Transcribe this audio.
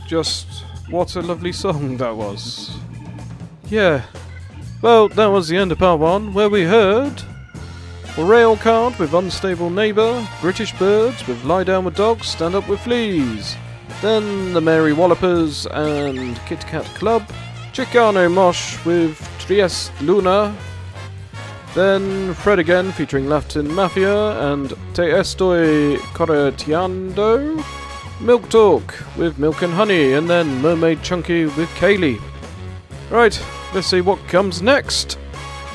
just what a lovely song that was. Yeah. Well, that was the end of part 1, where we heard Railcard with Unstable Neighbour, British Birds with Lie Down with Dogs, Stand Up with Fleas, then the Mary Wallopers and Kit Kat Club, Chicano Mosh with Trieste Luna, then Fred Again featuring Latin Mafia and Te Estoy Correteando, Milk Talk with Milk and Honey, and then Mermaid Chunky with Kaylee. Right, let's see what comes next.